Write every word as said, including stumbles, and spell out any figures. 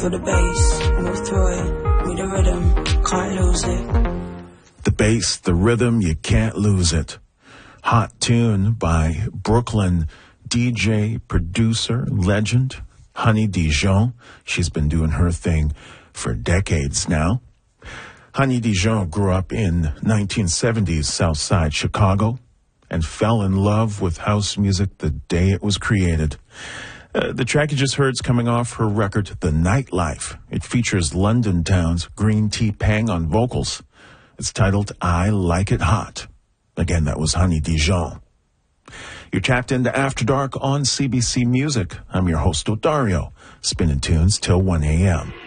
Feel the bass, move through it. Me the rhythm, can't lose it. The bass, the rhythm, you can't lose it. Hot tune by Brooklyn D J, producer, legend, Honey Dijon. She's been doing her thing for decades now. Honey Dijon grew up in nineteen seventies South Side Chicago and fell in love with house music the day it was created. Uh, the track you just heard is coming off her record, The Nightlife. It features London Town's Green Tea Pang on vocals. It's titled I Like It Hot. Again, that was Honey Dijon. You're tapped into After Dark on C B C Music. I'm your host, Odario, spinning tunes till one a.m.